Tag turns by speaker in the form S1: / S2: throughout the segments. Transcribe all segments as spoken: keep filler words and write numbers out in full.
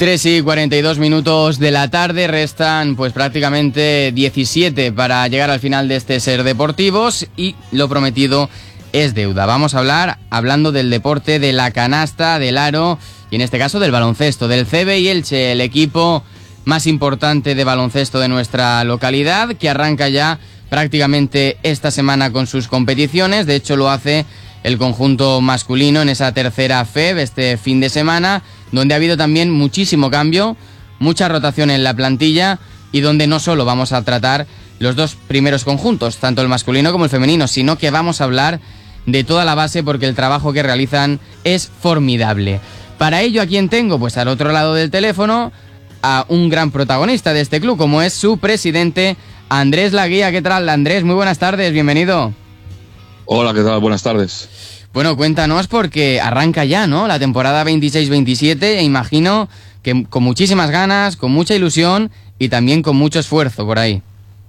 S1: tres y cuarenta y dos minutos de la tarde, restan pues prácticamente diecisiete para llegar al final de este Ser Deportivos y lo prometido es deuda. Vamos a hablar hablando del deporte de la canasta, del aro y en este caso del baloncesto, del C B I Elche, el equipo más importante de baloncesto de nuestra localidad, que arranca ya prácticamente esta semana con sus competiciones. De hecho lo hace el conjunto masculino en esa tercera F E B este fin de semana, donde ha habido también muchísimo cambio, mucha rotación en la plantilla y donde no solo vamos a tratar los dos primeros conjuntos, tanto el masculino como el femenino, sino que vamos a hablar de toda la base porque el trabajo que realizan es formidable. Para ello, ¿a quién tengo? Pues al otro lado del teléfono a un gran protagonista de este club, como es su presidente, Andrés Laguía. ¿Qué tal, Andrés? Muy buenas tardes, bienvenido.
S2: Hola, ¿qué tal? Buenas tardes.
S1: Bueno, cuéntanos porque arranca ya, ¿no? La temporada veintiséis veintisiete e imagino que con muchísimas ganas, con mucha ilusión y también con mucho esfuerzo por ahí.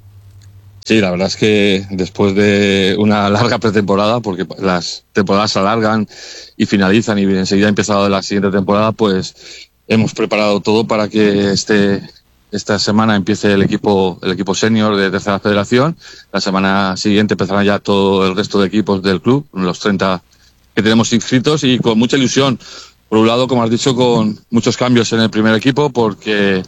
S2: Sí, la verdad es que después de una larga pretemporada, porque las temporadas se alargan y finalizan y enseguida ha empezado la siguiente temporada, pues hemos preparado todo para que este esta semana empiece el equipo el equipo senior de Tercera Federación. La semana siguiente empezarán ya todo el resto de equipos del club, los treinta que tenemos inscritos, y con mucha ilusión. Por un lado, como has dicho, con muchos cambios en el primer equipo, porque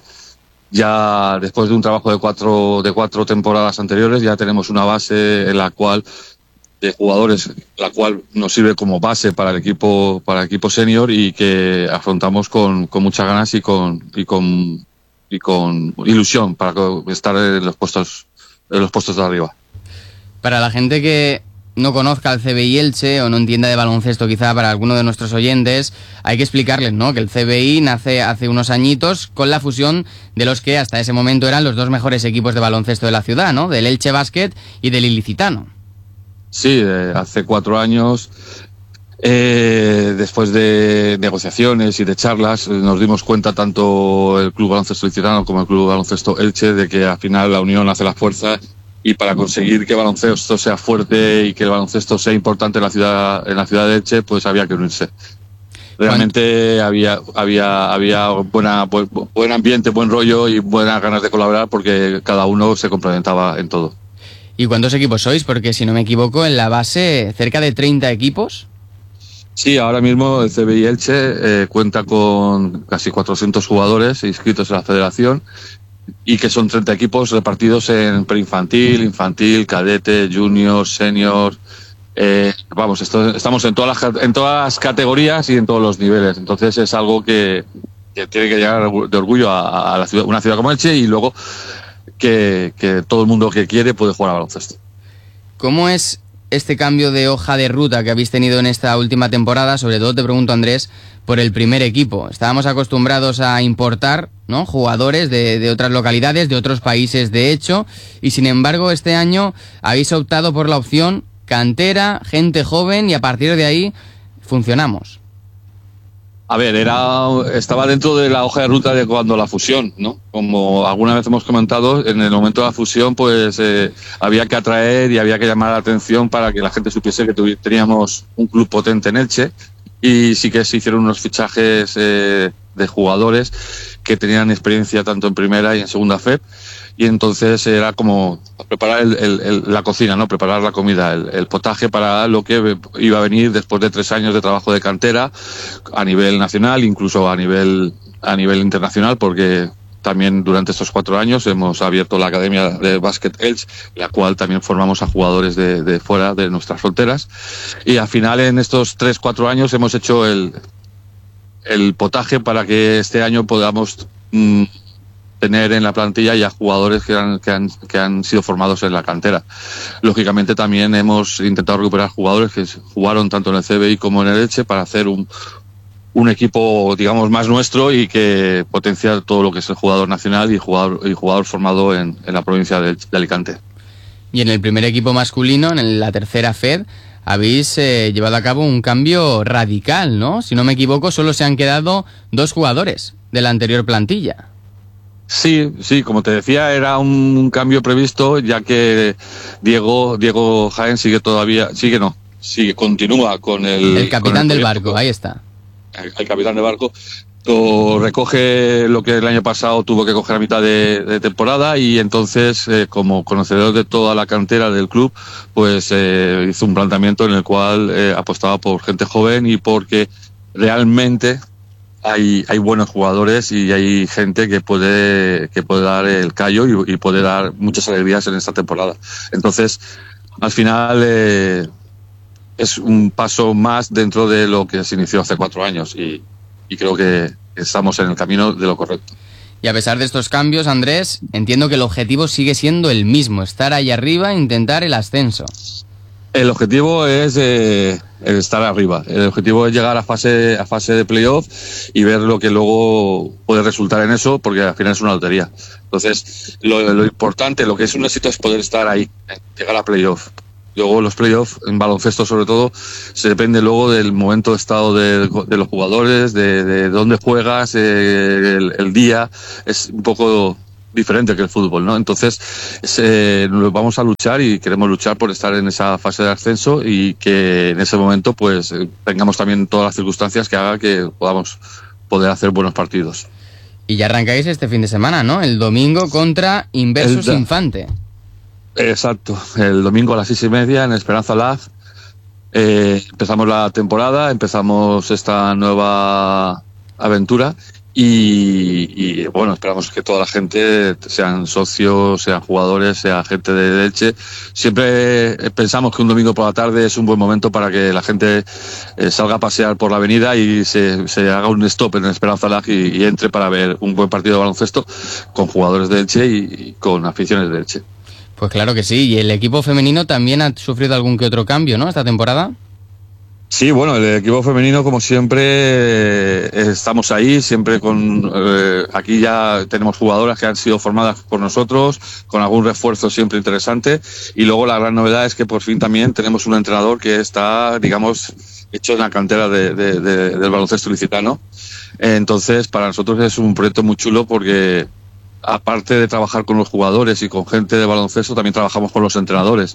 S2: ya después de un trabajo de cuatro de cuatro temporadas anteriores ya tenemos una base en la cual de jugadores, la cual nos sirve como base para el equipo para el equipo senior y que afrontamos con, con muchas ganas y con y con y con ilusión para estar en los puestos en los puestos de arriba.
S1: Para la gente que no conozca el C B I Elche o no entienda de baloncesto, quizá para alguno de nuestros oyentes, hay que explicarles, ¿no?, que el C B I nace hace unos añitos con la fusión de los que hasta ese momento eran los dos mejores equipos de baloncesto de la ciudad, ¿no?, del Elche Basket y del Ilicitano.
S2: Sí, eh, hace cuatro años, eh, después de negociaciones y de charlas, eh, nos dimos cuenta tanto el Club Baloncesto Ilicitano como el Club Baloncesto Elche de que al final la unión hace la fuerza. Y para conseguir que el baloncesto sea fuerte y que el baloncesto sea importante en la ciudad en la ciudad de Elche, pues había que unirse. Realmente había había había buena buen, buen ambiente, buen rollo y buenas ganas de colaborar porque cada uno se complementaba en todo.
S1: ¿Y cuántos equipos sois? Porque si no me equivoco, en la base cerca de treinta equipos.
S2: Sí, ahora mismo el C B I Elche eh, cuenta con casi cuatrocientos jugadores inscritos en la federación, y que son treinta equipos repartidos en preinfantil, infantil, cadete, junior, senior. Eh, vamos, esto, estamos en todas las en todas las categorías y en todos los niveles. Entonces es algo que, que tiene que llegar de orgullo a, a la ciudad, una ciudad como Elche, y luego que, que todo el mundo que quiere puede jugar a baloncesto.
S1: ¿Cómo es este cambio de hoja de ruta que habéis tenido en esta última temporada? Sobre todo te pregunto, Andrés, por el primer equipo. Estábamos acostumbrados a importar, ¿no?, jugadores de, de otras localidades, de otros países de hecho, y sin embargo este año habéis optado por la opción cantera, gente joven, y a partir de ahí funcionamos.
S2: A ver, era estaba dentro de la hoja de ruta de cuando la fusión, ¿no? Como alguna vez hemos comentado, en el momento de la fusión, pues eh, había que atraer y había que llamar la atención para que la gente supiese que tuvi- teníamos un club potente en Elche, y sí que se hicieron unos fichajes eh, de jugadores que tenían experiencia tanto en primera y en segunda F E B, y entonces era como preparar el, el, el, la cocina, ¿no? Preparar la comida, el, el potaje para lo que iba a venir después de tres años de trabajo de cantera a nivel nacional, incluso a nivel a nivel internacional, porque también durante estos cuatro años hemos abierto la Academia de Básquet Elche, la cual también formamos a jugadores de, de fuera de nuestras fronteras, y al final en estos tres, cuatro años hemos hecho el, el potaje para que este año podamos mmm, tener en la plantilla ya jugadores que han, que, han, que han sido formados en la cantera. Lógicamente también hemos intentado recuperar jugadores que jugaron tanto en el C B I como en el Elche para hacer un un equipo, digamos, más nuestro y que potencia todo lo que es el jugador nacional y jugador, y jugador formado en, en la provincia de, de Alicante.
S1: Y en el primer equipo masculino, en la tercera F E D, habéis eh, llevado a cabo un cambio radical, ¿no? Si no me equivoco, solo se han quedado dos jugadores de la anterior plantilla.
S2: Sí, sí, como te decía, era un cambio previsto, ya que Diego, Diego Jaén sigue todavía, sigue no, sigue, continúa con el...
S1: El capitán
S2: el
S1: del barco, ahí está.
S2: El, el capitán de barco, o recoge lo que el año pasado tuvo que coger a mitad de, de temporada, y entonces, eh, como conocedor de toda la cantera del club, pues eh, hizo un planteamiento en el cual eh, apostaba por gente joven y porque realmente hay, hay buenos jugadores y hay gente que puede, que puede dar el callo y, y puede dar muchas alegrías en esta temporada. Entonces, al final, eh, es un paso más dentro de lo que se inició hace cuatro años y, y creo que estamos en el camino de lo correcto.
S1: Y a pesar de estos cambios, Andrés, entiendo que el objetivo sigue siendo el mismo, estar ahí arriba e intentar el ascenso.
S2: El objetivo es eh, estar arriba. El objetivo es llegar a fase a fase de playoff y ver lo que luego puede resultar en eso, porque al final es una lotería. Entonces, lo, lo importante, lo que es un éxito es poder estar ahí, llegar a playoff. Luego los playoffs, en baloncesto sobre todo, se depende luego del momento de estado de, de los jugadores, de, de dónde juegas, eh, el, el día. Es un poco diferente que el fútbol, ¿no? Entonces, eh, vamos a luchar y queremos luchar por estar en esa fase de ascenso y que en ese momento pues tengamos también todas las circunstancias que haga que podamos poder hacer buenos partidos.
S1: Y ya arrancáis este fin de semana, ¿no? El domingo contra Inversus el, Infante.
S2: Exacto, el domingo a las seis y media en Esperanza Lab. Eh, empezamos la temporada, empezamos esta nueva aventura. Y, y bueno, esperamos que toda la gente, sean socios, sean jugadores, sea gente de Elche, siempre pensamos que un domingo por la tarde es un buen momento para que la gente eh, salga a pasear por la avenida y se, se haga un stop en Esperanza Lag y, y entre para ver un buen partido de baloncesto con jugadores de Elche y, y con aficiones de Elche.
S1: Pues claro que sí, y el equipo femenino también ha sufrido algún que otro cambio, ¿no?, esta temporada.
S2: Sí, bueno, el equipo femenino, como siempre, eh, estamos ahí, siempre con... Eh, aquí ya tenemos jugadoras que han sido formadas por nosotros, con algún refuerzo siempre interesante, y luego la gran novedad es que por fin también tenemos un entrenador que está, digamos, hecho en la cantera de, de, de, del baloncesto ilicitano. Entonces, para nosotros es un proyecto muy chulo porque, aparte de trabajar con los jugadores y con gente de baloncesto, también trabajamos con los entrenadores.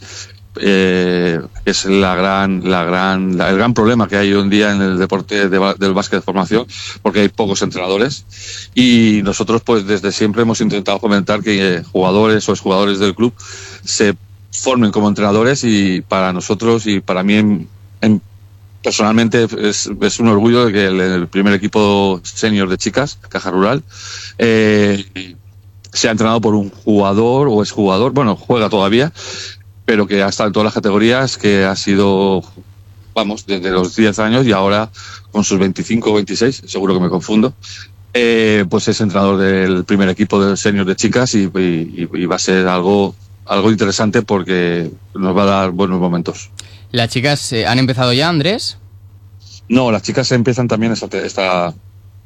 S2: Eh, es la gran, la gran, la, el gran problema que hay hoy en día en el deporte de, del básquet de formación, porque hay pocos entrenadores y nosotros, pues desde siempre hemos intentado fomentar que eh, jugadores o exjugadores del club se formen como entrenadores, y para nosotros y para mí en, en, personalmente es, es un orgullo de que el, el primer equipo senior de chicas, Caja Rural, eh, sea entrenado por un jugador o exjugador, bueno, juega todavía, pero que ha estado en todas las categorías, que ha sido, vamos, desde los diez años y ahora con sus veinticinco o veintiséis, seguro que me confundo, eh, pues es entrenador del primer equipo de senior de chicas y, y, y va a ser algo, algo interesante porque nos va a dar buenos momentos.
S1: ¿Las chicas eh, han empezado ya, Andrés?
S2: No, las chicas empiezan también esta, esta,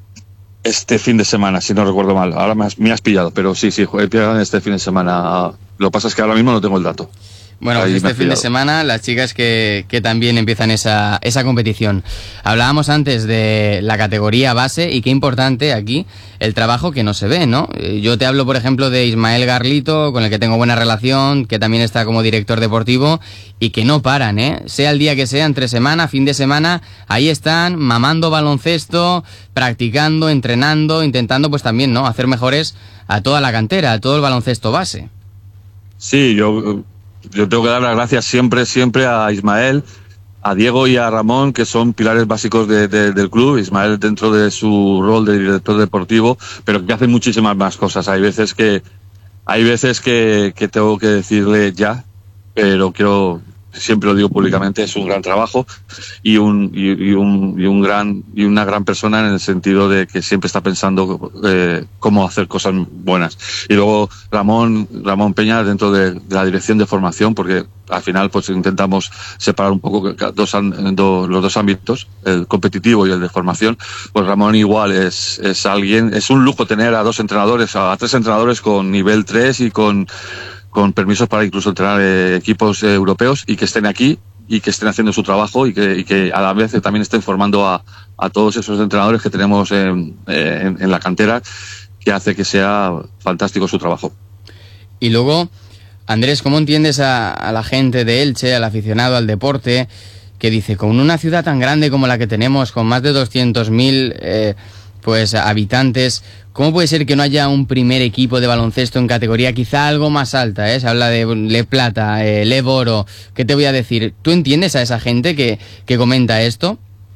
S2: este fin de semana, si no recuerdo mal. Ahora me has, me has pillado, pero sí, sí, empiezan este fin de semana. Lo que pasa es que ahora mismo no tengo el dato.
S1: Bueno, pues este fin de semana las chicas que, que también empiezan esa, esa competición. Hablábamos antes de la categoría base y qué importante aquí el trabajo que no se ve, ¿no? Yo te hablo, por ejemplo, de Ismael Garlito, con el que tengo buena relación, que también está como director deportivo y que no paran, ¿eh? Sea el día que sea, entre semana, fin de semana, ahí están mamando baloncesto, practicando, entrenando, intentando pues también, ¿no?, hacer mejores a toda la cantera, a todo el baloncesto base.
S2: Sí, yo... Yo tengo que dar las gracias siempre, siempre a Ismael, a Diego y a Ramón, que son pilares básicos de, de, del club. Ismael dentro de su rol de director deportivo, pero que hace muchísimas más cosas. Hay veces que hay veces que, que tengo que decirle ya, pero quiero, siempre lo digo públicamente, es un gran trabajo y un y, y un y un gran y una gran persona, en el sentido de que siempre está pensando eh, cómo hacer cosas buenas. Y luego Ramón Ramón Peña dentro de, de la dirección de formación, porque al final pues intentamos separar un poco dos, dos, los dos ámbitos, el competitivo y el de formación. Pues Ramón igual es es alguien, es un lujo tener a dos entrenadores, a tres entrenadores con nivel tres y con con permisos para incluso entrenar eh, equipos eh, europeos, y que estén aquí y que estén haciendo su trabajo y que, y que a la vez también estén formando a, a todos esos entrenadores que tenemos en, en, en la cantera, que hace que sea fantástico su trabajo.
S1: Y luego, Andrés, ¿cómo entiendes a, a la gente de Elche, al aficionado al deporte, que dice, con una ciudad tan grande como la que tenemos, con más de doscientos mil eh, pues habitantes. ¿Cómo puede ser que no haya un primer equipo de baloncesto en categoría quizá algo más alta? ¿eh? Se habla de Le Plata, eh, Le Boro. ¿Qué te voy a decir? ¿Tú entiendes a esa gente que, que comenta esto?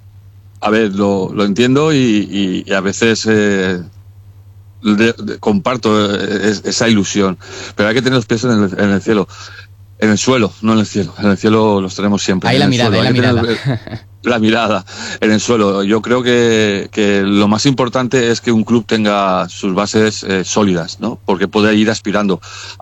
S2: A ver, lo, lo entiendo y, y, y a veces eh, de, de, comparto es, esa ilusión, pero hay que tener los pies en el, en el cielo, en el suelo, no en el cielo. En el cielo los tenemos siempre.
S1: Ahí la mirada, ahí la mirada.
S2: Tener, la mirada en el suelo. Yo creo que, que lo más importante es que un club tenga sus bases eh, sólidas, ¿no? Porque puede ir aspirando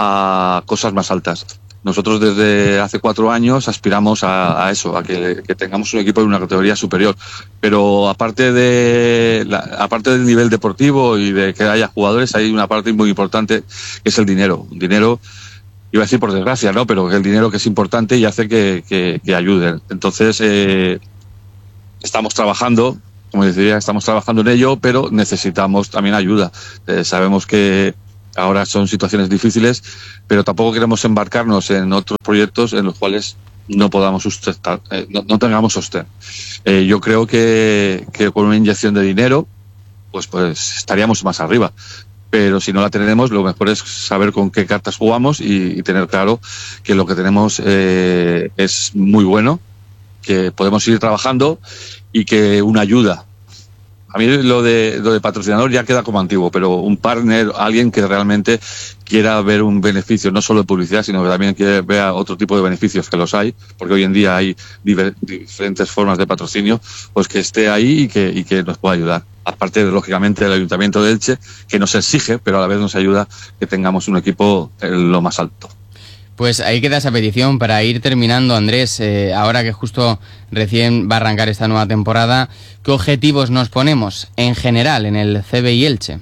S2: a cosas más altas. Nosotros desde hace cuatro años aspiramos a, a eso, a que, que tengamos un equipo de una categoría superior. Pero aparte de la, aparte del nivel deportivo y de que haya jugadores, hay una parte muy importante que es el dinero. Un dinero, iba a decir por desgracia, ¿no? Pero el dinero que es importante y hace que, que, que ayuden. Entonces, eh, estamos trabajando, como decía, estamos trabajando en ello, pero necesitamos también ayuda. Eh, sabemos que ahora son situaciones difíciles, pero tampoco queremos embarcarnos en otros proyectos en los cuales no podamos sustentar, eh, no, no tengamos sostén. Eh, yo creo que, que con una inyección de dinero, pues, pues estaríamos más arriba. Pero si no la tenemos, lo mejor es saber con qué cartas jugamos y, y tener claro que lo que tenemos eh, es muy bueno, que podemos seguir trabajando y que una ayuda. A mí lo de lo de patrocinador ya queda como antiguo, pero un partner, alguien que realmente quiera ver un beneficio, no solo de publicidad, sino que también quiere ver otro tipo de beneficios, que los hay, porque hoy en día hay diver, diferentes formas de patrocinio, pues que esté ahí y que, y que nos pueda ayudar. Aparte, lógicamente, del Ayuntamiento de Elche, que nos exige, pero a la vez nos ayuda que tengamos un equipo en lo más alto.
S1: Pues ahí queda esa petición para ir terminando, Andrés, eh, ahora que justo recién va a arrancar esta nueva temporada, ¿qué objetivos nos ponemos en general en el C B I Elche?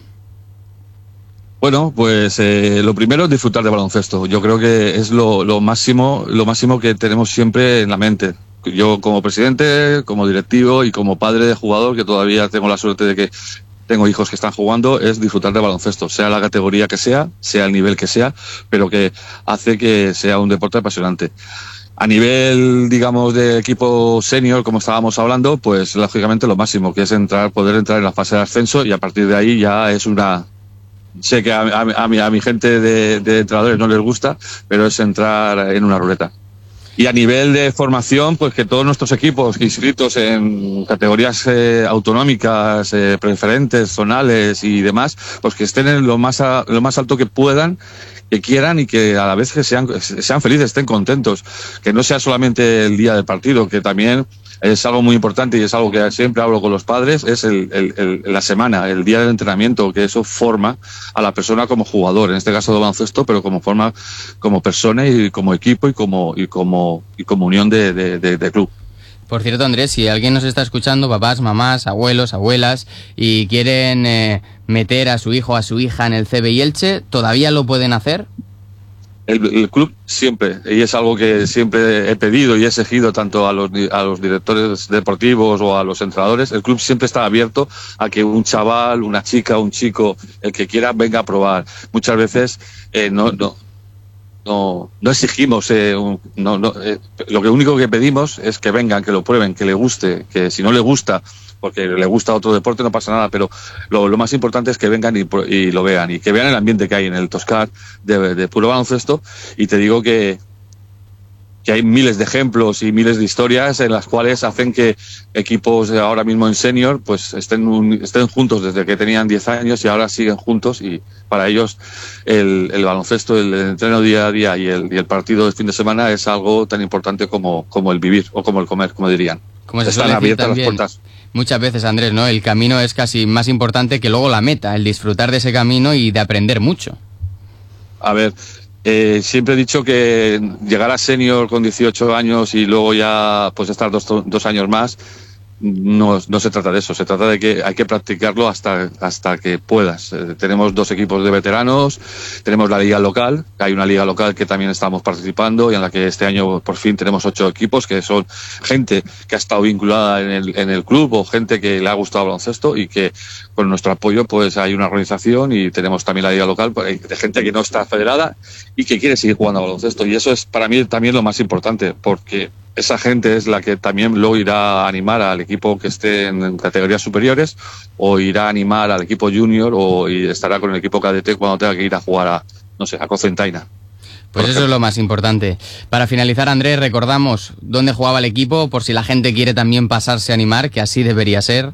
S2: Bueno, pues eh, lo primero es disfrutar de baloncesto. Yo creo que es lo, lo máximo, lo máximo que tenemos siempre en la mente. Yo como presidente, como directivo y como padre de jugador, que todavía tengo la suerte de que tengo hijos que están jugando, es disfrutar de baloncesto, sea la categoría que sea, sea el nivel que sea, pero que hace que sea un deporte apasionante. A nivel, digamos, de equipo senior, como estábamos hablando, pues lógicamente lo máximo, que es entrar, poder entrar en la fase de ascenso y a partir de ahí ya es una... Sé que a, a, a, mi, a mi gente de, de entrenadores no les gusta, pero es entrar en una ruleta. Y a nivel de formación, pues que todos nuestros equipos inscritos en categorías eh, autonómicas, eh, preferentes, zonales y demás, pues que estén en lo más, a, lo más alto que puedan, que quieran y que a la vez que sean, sean felices, estén contentos. Que no sea solamente el día del partido, que también es algo muy importante y es algo que siempre hablo con los padres, es el, el, el, la semana, el día del entrenamiento, que eso forma a la persona como jugador, en este caso de baloncesto, pero como forma como persona y como equipo y como y como y como unión de, de, de, de club.
S1: Por cierto, Andrés, si alguien nos está escuchando, papás, mamás, abuelos, abuelas, y quieren eh, meter a su hijo o a su hija en el C B I Elche, ¿todavía lo pueden hacer?
S2: El, el club siempre, y es algo que siempre he pedido y he exigido tanto a los, a los directores deportivos o a los entrenadores, el club siempre está abierto a que un chaval, una chica, un chico, el que quiera, venga a probar. Muchas veces eh, no, no, no, no exigimos, eh, un, no, no, eh, lo que único que pedimos es que vengan, que lo prueben, que le guste, que si no le gusta, porque le gusta otro deporte, no pasa nada, pero lo, lo más importante es que vengan y, y lo vean, y que vean el ambiente que hay en el Toscar de, de puro baloncesto, y te digo que, que hay miles de ejemplos y miles de historias en las cuales hacen que equipos ahora mismo en senior pues estén, un, estén juntos desde que tenían diez años y ahora siguen juntos, y para ellos el, el baloncesto, el, el entreno día a día y el, y el partido de fin de semana es algo tan importante como, como el vivir o como el comer, como dirían.
S1: Como se Están abiertas también, las puertas. Muchas veces, Andrés, ¿no? El camino es casi más importante que luego la meta, el disfrutar de ese camino y de aprender mucho.
S2: A ver, eh, siempre he dicho que llegar a senior con dieciocho años y luego ya pues estar dos, dos años más, no, no se trata de eso, se trata de que hay que practicarlo hasta, hasta que puedas. Eh, tenemos dos equipos de veteranos, tenemos la liga local, hay una liga local que también estamos participando y en la que este año por fin tenemos ocho equipos, que son gente que ha estado vinculada en el, en el club o gente que le ha gustado el baloncesto, y que con nuestro apoyo pues hay una organización, y tenemos también la liga local de gente que no está federada y que quiere seguir jugando a baloncesto, y eso es para mí también lo más importante, porque esa gente es la que también luego irá a animar al equipo que esté en categorías superiores, o irá a animar al equipo junior, o y estará con el equipo cadete cuando tenga que ir a jugar a, no sé, a Cocentaina.
S1: Pues eso es lo más importante. Para finalizar, Andrés, recordamos dónde jugaba el equipo, por si la gente quiere también pasarse a animar, que así debería ser.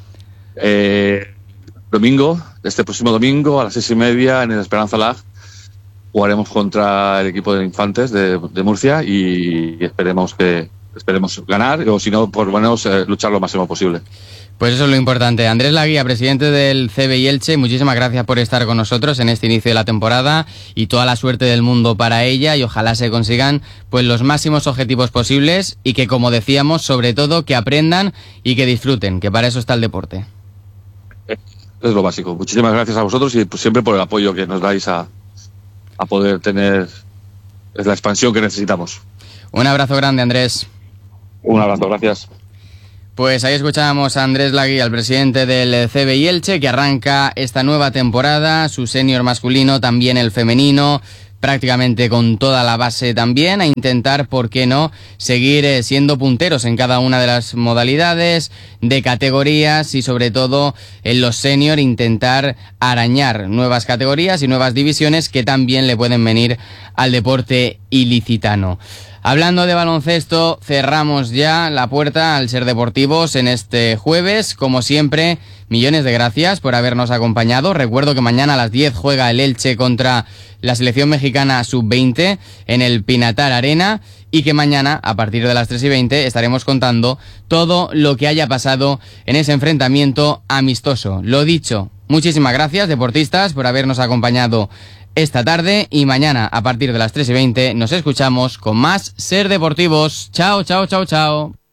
S2: Eh, domingo, este próximo domingo, a las seis y media, en el Esperanza Lag, jugaremos contra el equipo de Infantes de, de Murcia, y esperemos que esperemos ganar, o si no, por lo menos eh, luchar lo máximo posible.
S1: Pues eso es lo importante. Andrés Laguía, presidente del C B I Elche, muchísimas gracias por estar con nosotros en este inicio de la temporada, y toda la suerte del mundo para ella, y ojalá se consigan pues los máximos objetivos posibles, y que, como decíamos, sobre todo que aprendan y que disfruten, que para eso está el deporte.
S2: Es lo básico. Muchísimas gracias a vosotros, y pues, siempre por el apoyo que nos dais a, a poder tener la expansión que necesitamos.
S1: Un abrazo grande, Andrés.
S2: Un abrazo, gracias.
S1: Pues ahí escuchábamos a Andrés Laguía, el presidente del C B I Elche, que arranca esta nueva temporada, su senior masculino, también el femenino, prácticamente con toda la base también, a intentar, ¿por qué no?, seguir eh, siendo punteros en cada una de las modalidades, de categorías, y sobre todo en los senior intentar arañar nuevas categorías y nuevas divisiones que también le pueden venir al deporte ilicitano. Hablando de baloncesto, cerramos ya la puerta al Ser Deportivos en este jueves. Como siempre, millones de gracias por habernos acompañado. Recuerdo que mañana a las diez juega el Elche contra la selección mexicana sub veinte en el Pinatar Arena, y que mañana, a partir de las tres y veinte, estaremos contando todo lo que haya pasado en ese enfrentamiento amistoso. Lo dicho, muchísimas gracias, deportistas, por habernos acompañado esta tarde, y mañana a partir de las tres y veinte nos escuchamos con más Ser Deportivos. Chao, chao, chao, chao.